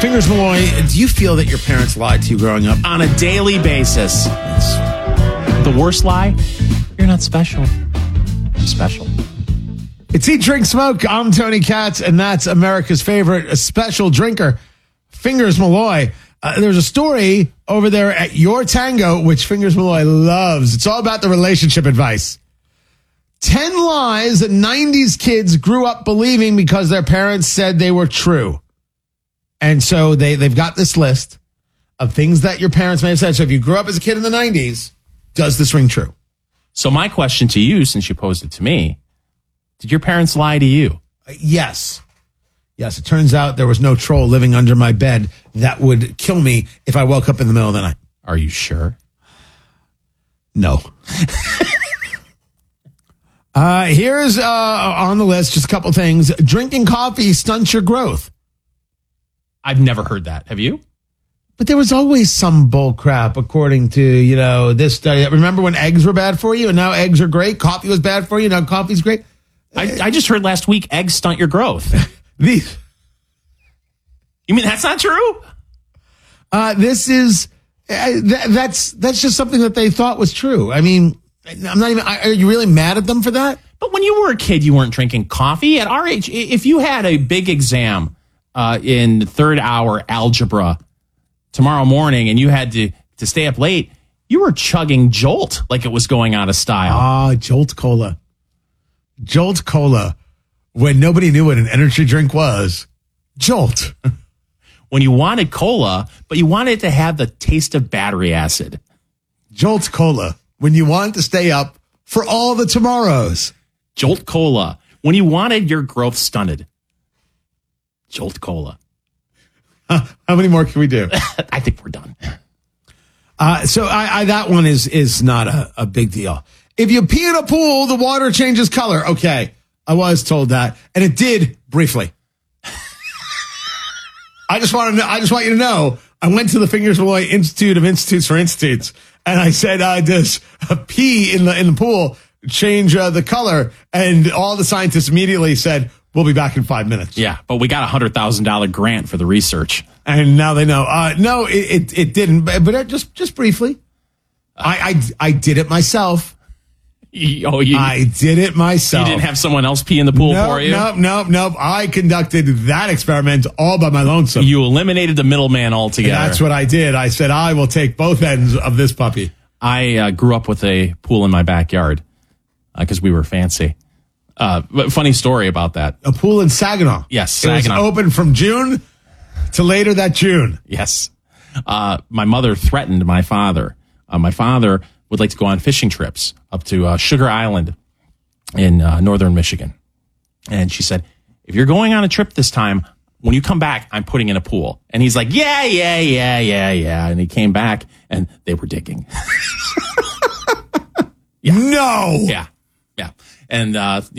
Fingers Malloy, do you feel that your parents lied to you growing up? On a daily basis. The worst lie? You're not special. I'm special. It's Eat, Drink, Smoke. I'm Tony Katz, and that's America's favorite special drinker, Fingers Malloy. There's a story over there at Your Tango, which Fingers Malloy loves. It's all about the relationship advice. 10 lies that 90s kids grew up believing because their parents said they were true. And so they've got this list of things that your parents may have said. So if you grew up as a kid in the 90s, does this ring true? So my question to you, since you posed it to me, did your parents lie to you? Yes. Yes, it turns out there was no troll living under my bed that would kill me if I woke up in the middle of the night. Are you sure? No. Here's on the list just a couple things. Drinking coffee stunts your growth. I've never heard that. Have you? But there was always some bull crap according to, this study. Remember when eggs were bad for you and now eggs are great? Coffee was bad for you, now coffee's great? I just heard last week eggs stunt your growth. You mean that's not true? This is, that's just something that they thought was true. I mean, I'm not even, are you really mad at them for that? But when you were a kid, you weren't drinking coffee. At our age, if you had a big exam in third hour algebra tomorrow morning and you had to stay up late, you were chugging Jolt like it was going out of style. Jolt Cola. Jolt Cola. When nobody knew what an energy drink was. Jolt. When you wanted cola, but you wanted it to have the taste of battery acid. Jolt Cola. When you wanted to stay up for all the tomorrows. Jolt Cola. When you wanted your growth stunted. Jolt Cola. How many more can we do? I think we're done. So that one is not a big deal. If you pee in a pool, the water changes color. Okay, I was told that, and it did briefly. I just want you to know, I went to the Fingers Malloy Institute of Institutes for Institutes, and I said, does a pee in the pool change the color? And all the scientists immediately said, we'll be back in 5 minutes. Yeah, but we got $100,000 grant for the research. And now they know. No, it didn't, but just briefly. I did it myself. I did it myself. You didn't have someone else pee in the pool for you? Nope. I conducted that experiment all by my lonesome. You eliminated the middleman altogether. That's what I did. I said, I will take both ends of this puppy. I grew up with a pool in my backyard because we were fancy. But funny story about that. A pool in Saginaw. Yes, Saginaw. It was open from June to later that June. Yes. My mother threatened my father. My father would like to go on fishing trips up to Sugar Island in northern Michigan. And she said, if you're going on a trip this time, when you come back, I'm putting in a pool. And he's like, yeah. And he came back and they were digging. Yeah. No. Yeah. And,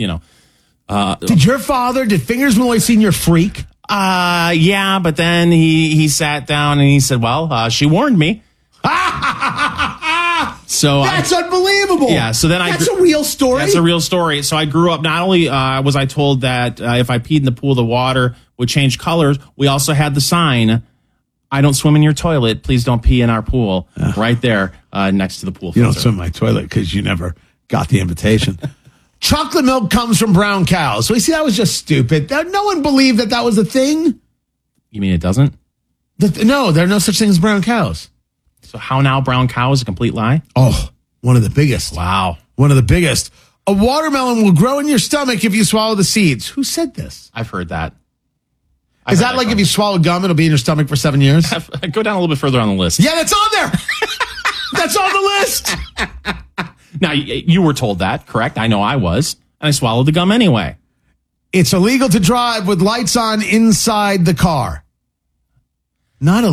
did Fingers Malloy Sr. freak? Yeah, but then he sat down and he said, well, she warned me. So that's unbelievable. Yeah. So then that's a real story. That's a real story. So I grew up. Not only was I told that if I peed in the pool, the water would change colors. We also had the sign, "I don't swim in your toilet. Please don't pee in our pool." Right there, next to the pool. You don't swim in my toilet because you never got the invitation. Chocolate milk comes from brown cows. So you see, that was just stupid. No one believed that was a thing. You mean it doesn't? No, there are no such things as brown cows. So how now brown cow is a complete lie? Oh, one of the biggest. Wow. One of the biggest. A watermelon will grow in your stomach if you swallow the seeds. Who said this? I've heard that. Is that like if you swallow gum, it'll be in your stomach for 7 years? Go down a little bit further on the list. Yeah, that's on there. That's on the list. Now, you were told that, correct? I know I was. And I swallowed the gum anyway. It's illegal to drive with lights on inside the car. Not